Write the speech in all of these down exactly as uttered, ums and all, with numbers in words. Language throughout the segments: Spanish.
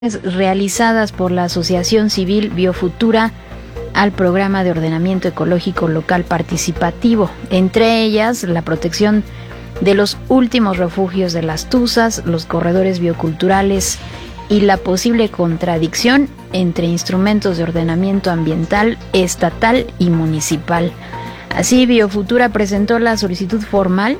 realizadas por la Asociación Civil Biofutura al programa de ordenamiento ecológico local participativo, entre ellas la protección de los últimos refugios de las tuzas, los corredores bioculturales y la posible contradicción entre instrumentos de ordenamiento ambiental estatal y municipal. Así, Biofutura presentó la solicitud formal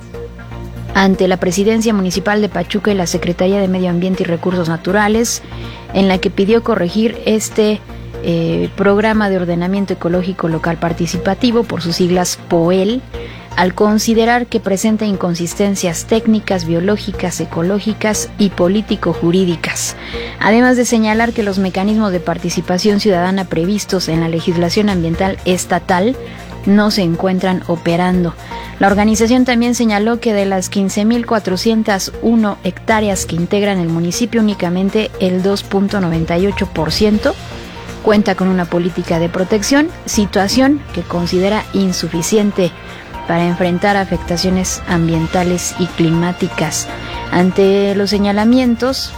ante la Presidencia Municipal de Pachuca y la Secretaría de Medio Ambiente y Recursos Naturales, en la que pidió corregir este eh, programa de ordenamiento ecológico local participativo, por sus siglas P O E L, al considerar que presenta inconsistencias técnicas, biológicas, ecológicas y político-jurídicas, además de señalar que los mecanismos de participación ciudadana previstos en la legislación ambiental estatal no se encuentran operando. La organización también señaló que de las quince mil cuatrocientas uno hectáreas que integran el municipio, únicamente el dos punto noventa y ocho por ciento cuenta con una política de protección, situación que considera insuficiente para enfrentar afectaciones ambientales y climáticas. Ante los señalamientos,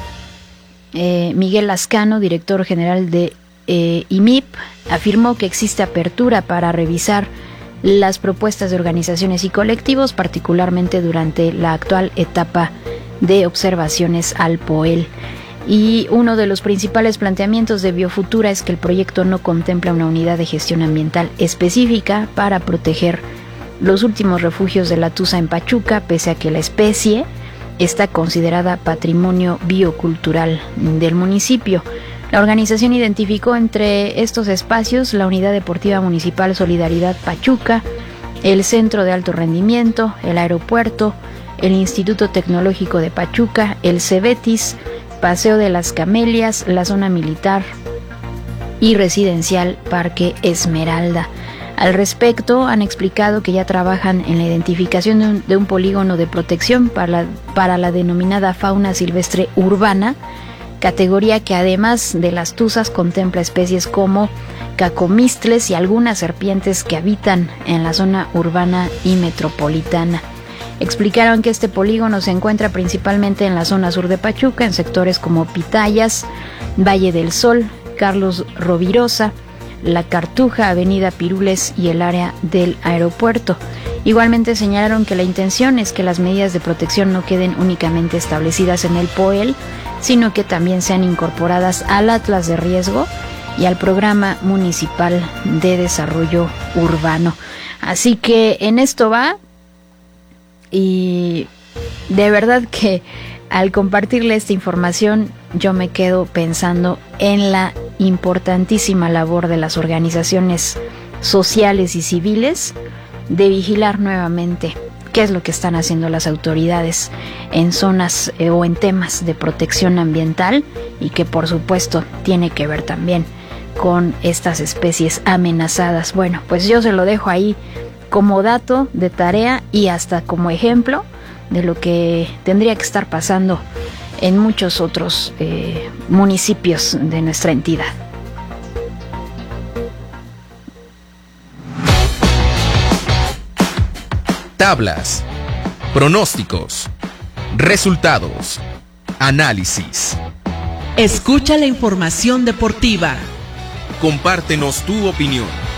eh, Miguel Lascano, director general de eh, I M I P, afirmó que existe apertura para revisar las propuestas de organizaciones y colectivos, particularmente durante la actual etapa de observaciones al P O E L. Y uno de los principales planteamientos de Biofutura es que el proyecto no contempla una unidad de gestión ambiental específica para proteger los últimos refugios de la tuza en Pachuca, pese a que la especie está considerada patrimonio biocultural del municipio. La organización identificó entre estos espacios la Unidad Deportiva Municipal Solidaridad Pachuca, el Centro de Alto Rendimiento, el Aeropuerto, el Instituto Tecnológico de Pachuca, el Cebetis, Paseo de las Camelias, la Zona Militar y Residencial Parque Esmeralda. Al respecto, han explicado que ya trabajan en la identificación de un, de un polígono de protección para la, para la denominada fauna silvestre urbana, categoría que además de las tuzas contempla especies como cacomistles y algunas serpientes que habitan en la zona urbana y metropolitana. Explicaron que este polígono se encuentra principalmente en la zona sur de Pachuca, en sectores como Pitayas, Valle del Sol, Carlos Rovirosa, La Cartuja, Avenida Pirules y el área del aeropuerto. Igualmente señalaron que la intención es que las medidas de protección no queden únicamente establecidas en el P O E L, sino que también sean incorporadas al Atlas de Riesgo y al Programa Municipal de Desarrollo Urbano. Así que en esto va, y de verdad que al compartirle esta información yo me quedo pensando en la importantísima labor de las organizaciones sociales y civiles de vigilar nuevamente qué es lo que están haciendo las autoridades en zonas eh, o en temas de protección ambiental, y que por supuesto tiene que ver también con estas especies amenazadas. Bueno, pues yo se lo dejo ahí como dato de tarea y hasta como ejemplo de lo que tendría que estar pasando en muchos otros eh, municipios de nuestra entidad. Tablas, pronósticos, resultados, análisis. Escucha la información deportiva. Compártenos tu opinión.